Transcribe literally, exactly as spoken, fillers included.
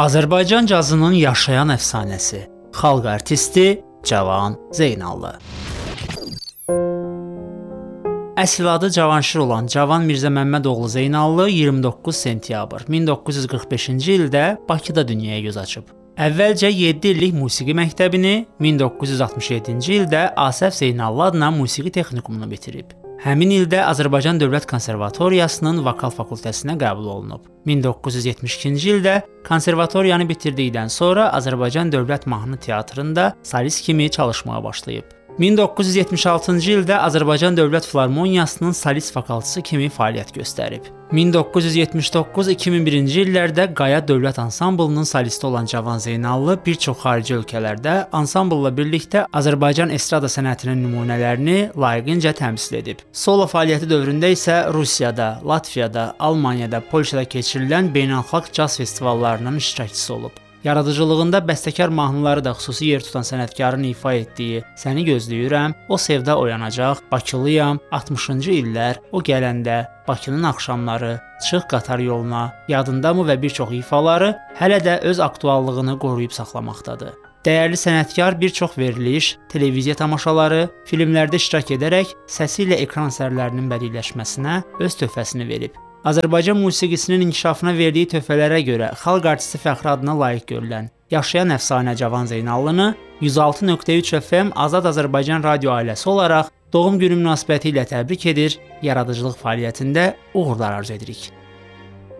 Azərbaycan cazının yaşayan əfsanəsi, xalq artisti Cavan Zeynallı. Əsl adı Cavanşir olan Cavan Mirzə Məmmədoğlu Zeynallı iyirmi doqquz sentyabr min doqquz yüz qırx beşinci ildə Bakıda dünyaya göz açıb. Əvvəlcə yeddi illik musiqi məktəbini, min doqquz yüz altmış yeddinci ildə Asəf Zeynallı adına musiqi texnikumunu bitirib. Həmin ildə Azərbaycan Dövlət Konservatoriyasının vokal fakültəsinə qəbul olunub. min doqquz yüz yetmiş ikinci ildə konservatoriyanı bitirdikdən sonra Azərbaycan Dövlət Mahnı Teatrında solist kimi çalışmağa başlayıb. min doqquz yüz yetmiş altıncı ildə Azərbaycan Dövlət Filarmoniyasının solist vokalçısı kimi fəaliyyət göstərib. min doqquz yüz yetmiş doqquz iki min birinci illərdə Qaya Dövlət Ansamblının solisti olan Cavan Zeynallı bir çox xarici ölkələrdə ansamblla birlikdə Azərbaycan estrada sənətinin nümunələrini layiqincə təmsil edib. Solo fəaliyyəti dövründə isə Rusiyada, Latviyada, Almaniyada, Polşada keçirilən beynəlxalq caz festivallarının iştirakçısı olub. Yaradıcılığında bəstəkar mahnıları da xüsusi yer tutan sənətkarın ifa etdiyi Səni gözləyirəm, O sevda oyanacaq, Bakılıyam, altmışıncı illər, O gələndə, Bakının axşamları, Çıx qatar yoluna, Yadındamı və bir çox ifaları hələ də öz aktuallığını qoruyub saxlamaqdadır. Dəyərli sənətkar bir çox veriliş, televiziya tamaşaları, filmlərdə iştirak edərək səsi ilə ekran əsərlərinin bədilləşməsinə öz töhfəsini verib. Azərbaycan musiqisinin inkişafına verdiyi töhfələrə görə xalq artisti fəxri adına layiq görülən yaşayan əfsanə Cavan Zeynallını yüz altı nöqtə üç F M Azad Azərbaycan radio ailəsi olaraq doğum günü münasibətilə təbrik edir, yaradıcılıq fəaliyyətində uğurlar arzu edirik.